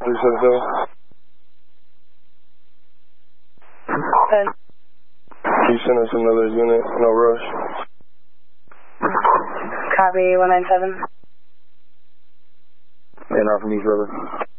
377. 10. Can you send us another unit? No rush. Copy 197. NR from East River.